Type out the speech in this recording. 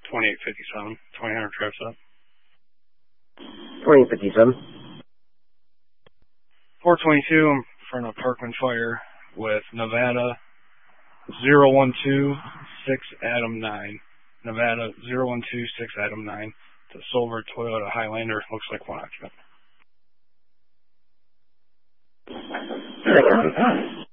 2857. 2000 trips up. 2057. 422, I'm in front of Parkman Fire with Nevada 0126 Adam 9. Nevada 0126 Adam 9. The silver Toyota Highlander, looks like one occupant. Second.